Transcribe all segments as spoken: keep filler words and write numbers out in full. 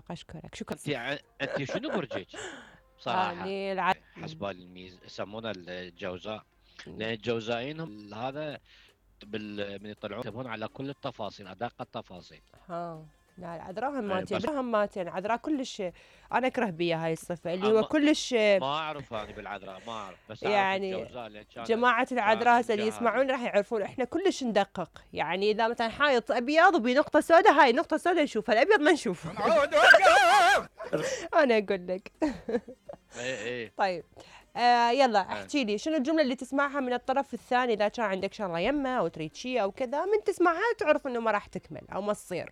اشكرك شكرا. انت ع- انت شنو برجك صراحه؟ اني الع... حسب الميز يسمونه الجوزاء، لان الجوزائيين هم هذا بال... من يطلعون يكتبون على كل التفاصيل، ادق التفاصيل. ها لا العذراء اي هماتين، بس هماتين العذراء كلش. انا اكره بيها هاي الصفه اللي هو ما كلش ما اعرف انا بالعذراء، ما اعرف، بس اعرف يعني. الجوزاء لان كان جماعة العذراء كان هسه اللي جاري. يسمعون راح يعرفون احنا كلش ندقق، يعني اذا مثلا حايط ابيض وبنقطة سوداء، هاي نقطة سوداء نشوفها، الابيض ما نشوفه. انا اقول لك. اي اي طيب آه يلا آه. احكي لي شنو الجملة اللي تسمعها من الطرف الثاني اذا كان عندك شغلة يمه او تريد شيء او كذا، من تسمعها تعرف انه ما راح تكمل او ما تصير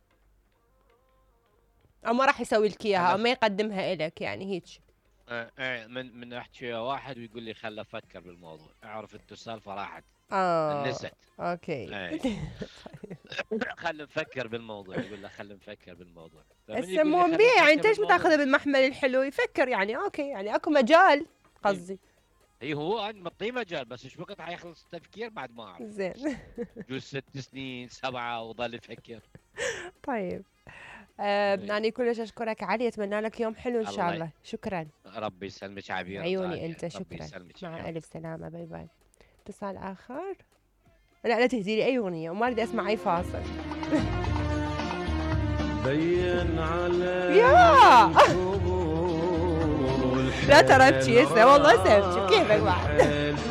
او ما راح يسوي لك اياها او خلف ما يقدمها الك، يعني هيك. آه. آه. من من احكي ويا واحد ويقول لي خل افكر بالموضوع، اعرف انت السالفه راحت اه نست. اوكي. اي خل نفكر بالموضوع، يقول له خل نفكر بالموضوع، فمن هسه يقول لي مو خل بيه يعني، نفكر انت ليش ما تاخذه بالموضوع. بالمحمل الحلو، يفكر يعني اوكي، يعني اكو مجال اي قصدي. إي هو انا معطيه مجال، بس ايش وقت حيخلص التفكير بعد ما اعرف. زين. جوز ست سنين سبعه وظل يفكر. طيب آه إي. أنا كلش أشكرك علي، أتمنى لك يوم حلو إن شاء الله الله. شكرا. ربي يسلمك عبير عيوني غالية، أنت، ربي شكرا. يسلمك مع يلا. ألف سلامة، باي باي. اتصال آخر. لا لا تهدي لي أي أغنية وما أريد أسمع أي فاصل. بين على يا القبور لا ترى ابكي هسه والله هسه ابكي كيفك بعد. الحلو